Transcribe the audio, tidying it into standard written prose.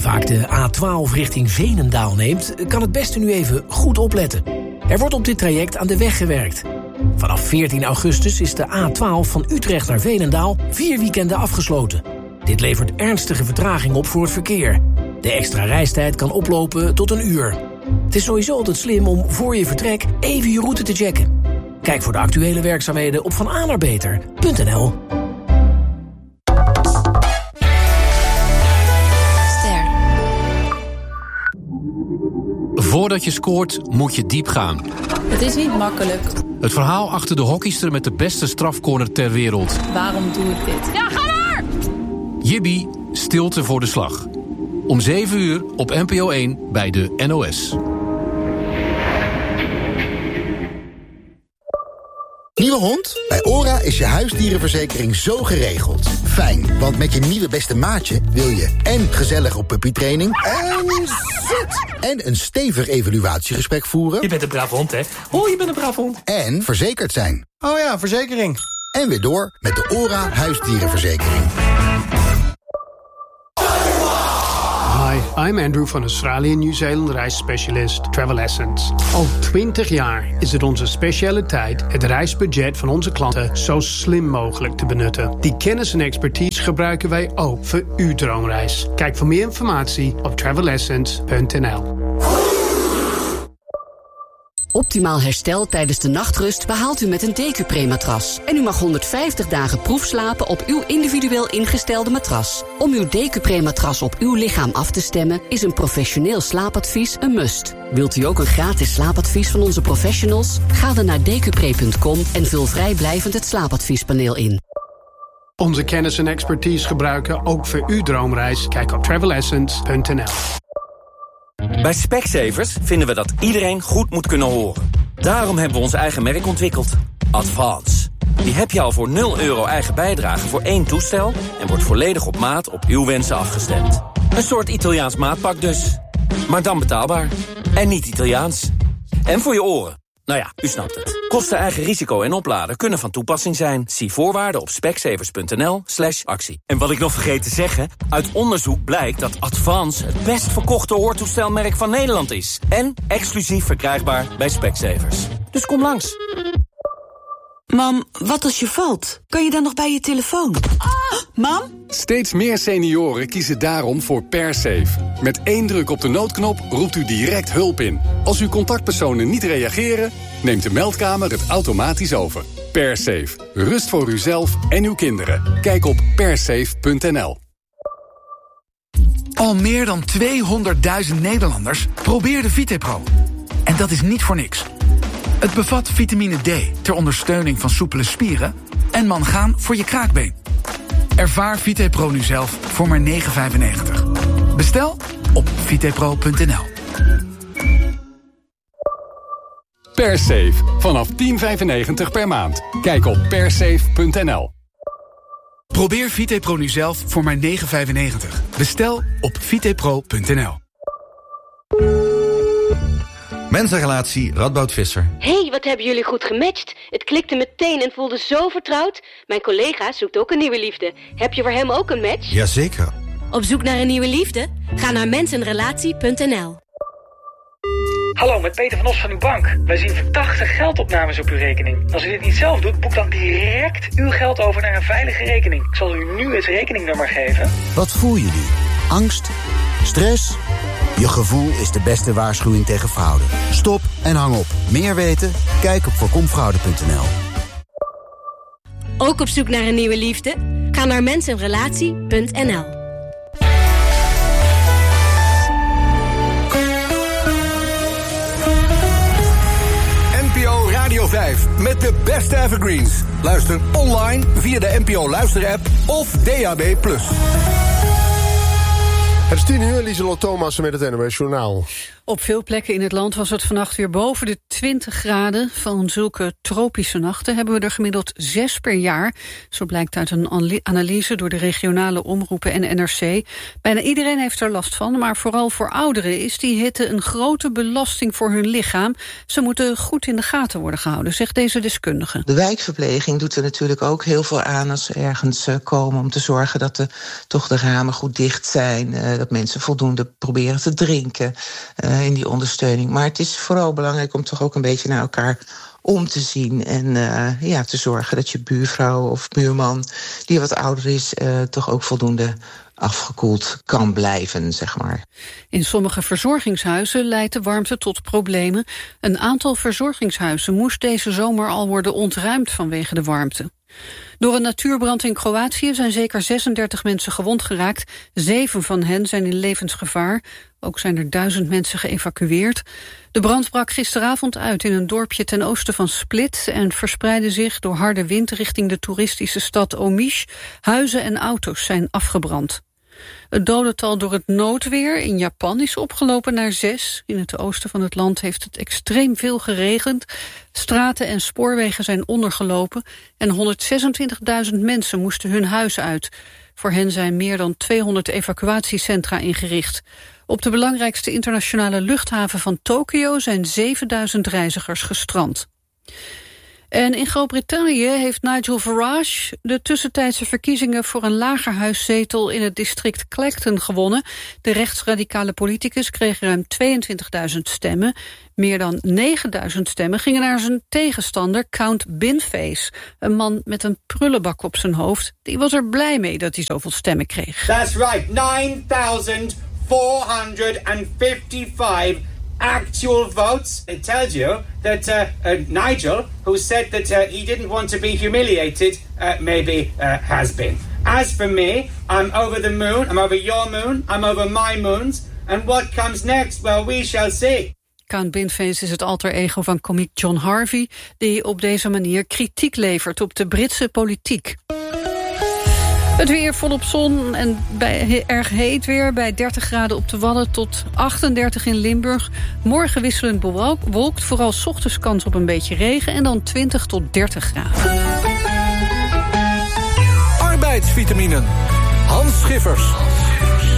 vaak de A12 richting Veenendaal neemt, kan het beste nu even goed opletten. Er wordt op dit traject aan de weg gewerkt. Vanaf 14 augustus is de A12 van Utrecht naar Veenendaal 4 weekenden afgesloten. Dit levert ernstige vertraging op voor het verkeer. De extra reistijd kan oplopen tot 1 uur. Het is sowieso altijd slim om voor je vertrek even je route te checken. Kijk voor de actuele werkzaamheden op vananaarbeter.nl. Voordat je scoort, moet je diep gaan. Het is niet makkelijk. Het verhaal achter de hockeyster met de beste strafcorner ter wereld. Waarom doe ik dit? Ja, ga maar! Jibby, stilte voor de slag. Om 7 uur op NPO 1 bij de NOS. Nieuwe hond? Bij ORA is je huisdierenverzekering zo geregeld. Fijn, want met je nieuwe beste maatje wil je en gezellig op puppytraining en een stevig evaluatiegesprek voeren. Je bent een braaf hond, hè? Oh, je bent een braaf hond. En verzekerd zijn. Oh ja, verzekering. En weer door met de ORA huisdierenverzekering. Hi, I'm Andrew van Australië Nieuw-Zeeland reisspecialist Travel Essence. Al 20 jaar is het onze specialiteit het reisbudget van onze klanten zo slim mogelijk te benutten. Die kennis en expertise gebruiken wij ook voor uw droomreis. Kijk voor meer informatie op travelessence.nl. Optimaal herstel tijdens de nachtrust behaalt u met een Decupre-matras. En u mag 150 dagen proefslapen op uw individueel ingestelde matras. Om uw Decupre-matras op uw lichaam af te stemmen is een professioneel slaapadvies een must. Wilt u ook een gratis slaapadvies van onze professionals? Ga dan naar decupre.com en vul vrijblijvend het slaapadviespaneel in. Onze kennis en expertise gebruiken ook voor uw droomreis. Kijk op travelessence.nl. Bij Specsavers vinden we dat iedereen goed moet kunnen horen. Daarom hebben we ons eigen merk ontwikkeld. Advance. Die heb je al voor €0 eigen bijdrage voor 1 toestel en wordt volledig op maat op uw wensen afgestemd. Een soort Italiaans maatpak dus. Maar dan betaalbaar. En niet Italiaans. En voor je oren. Nou ja, u snapt het. Kosten, eigen risico en opladen kunnen van toepassing zijn. Zie voorwaarden op specsavers.nl/actie. En wat ik nog vergeet te zeggen, uit onderzoek blijkt dat Advance het best verkochte hoortoestelmerk van Nederland is. En exclusief verkrijgbaar bij Specsavers. Dus kom langs. Mam, wat als je valt? Kan je dan nog bij je telefoon? Mam? Steeds meer senioren kiezen daarom voor PerSafe. Met 1 druk op de noodknop roept u direct hulp in. Als uw contactpersonen niet reageren, neemt de meldkamer het automatisch over. PerSafe. Rust voor uzelf en uw kinderen. Kijk op persafe.nl. Al meer dan 200.000 Nederlanders probeerden VitePro. En dat is niet voor niks. Het bevat vitamine D ter ondersteuning van soepele spieren en mangaan voor je kraakbeen. Ervaar VitePro nu zelf voor maar €9,95. Bestel op vitepro.nl. PerSafe. Vanaf €10,95 per maand. Kijk op persafe.nl. Probeer VitePro nu zelf voor maar €9,95. Bestel op vitepro.nl. Mensenrelatie Radboud Visser. Hey, wat hebben jullie goed gematcht. Het klikte meteen en voelde zo vertrouwd. Mijn collega zoekt ook een nieuwe liefde. Heb je voor hem ook een match? Jazeker. Op zoek naar een nieuwe liefde? Ga naar mensenrelatie.nl. Hallo, met Peter van Os van uw bank. Wij zien verdachte geldopnames op uw rekening. Als u dit niet zelf doet, boek dan direct uw geld over naar een veilige rekening. Ik zal u nu het rekeningnummer geven. Wat voel je nu? Angst? Stress? Je gevoel is de beste waarschuwing tegen fraude. Stop en hang op. Meer weten? Kijk op voorkomfraude.nl. Ook op zoek naar een nieuwe liefde? Ga naar mensenrelatie.nl. NPO Radio 5 met de beste evergreens. Luister online via de NPO Luister-app of DAB+. Het is 10:00, Lieselot Thomassen met het NOS Journaal. Op veel plekken in het land was het vannacht weer boven de 20 graden. Van zulke tropische nachten hebben we er gemiddeld 6 per jaar. Zo blijkt uit een analyse door de regionale omroepen en NRC. Bijna iedereen heeft er last van, maar vooral voor ouderen is die hitte een grote belasting voor hun lichaam. Ze moeten goed in de gaten worden gehouden, zegt deze deskundige. De wijkverpleging doet er natuurlijk ook heel veel aan als ze ergens komen, om te zorgen dat toch de ramen goed dicht zijn, dat mensen voldoende proberen te drinken in die ondersteuning. Maar het is vooral belangrijk om toch ook een beetje naar elkaar om te zien en te zorgen dat je buurvrouw of buurman die wat ouder is toch ook voldoende afgekoeld kan blijven, zeg maar. In sommige verzorgingshuizen leidt de warmte tot problemen. Een aantal verzorgingshuizen moest deze zomer al worden ontruimd vanwege de warmte. Door een natuurbrand in Kroatië zijn zeker 36 mensen gewond geraakt. 7 van hen zijn in levensgevaar. Ook zijn er 1000 mensen geëvacueerd. De brand brak gisteravond uit in een dorpje ten oosten van Split en verspreidde zich door harde wind richting de toeristische stad Omiš. Huizen en auto's zijn afgebrand. Het dodental door het noodweer in Japan is opgelopen naar 6. In het oosten van het land heeft het extreem veel geregend. Straten en spoorwegen zijn ondergelopen en 126.000 mensen moesten hun huis uit. Voor hen zijn meer dan 200 evacuatiecentra ingericht. Op de belangrijkste internationale luchthaven van Tokio zijn 7000 reizigers gestrand. En in Groot-Brittannië heeft Nigel Farage de tussentijdse verkiezingen voor een lagerhuiszetel in het district Clacton gewonnen. De rechtsradicale politicus kreeg ruim 22.000 stemmen. Meer dan 9.000 stemmen gingen naar zijn tegenstander Count Binface. Een man met een prullenbak op zijn hoofd. Die was er blij mee dat hij zoveel stemmen kreeg. That's right, 9,455 actual votes. It tells you that Nigel, who said that he didn't want to be humiliated, maybe has been. As for me, I'm over the moon, I'm over your moon, I'm over my moons, and what comes next, well, we shall see. Count Binface is het alter ego van komiek John Harvey, die op deze manier kritiek levert op de Britse politiek. Het weer volop zon en erg heet weer bij 30 graden op de Wadden tot 38 in Limburg. Morgen wisselend bewolkt, vooral 's ochtends kans op een beetje regen en dan 20 tot 30 graden. Arbeidsvitaminen. Hans Schiffers.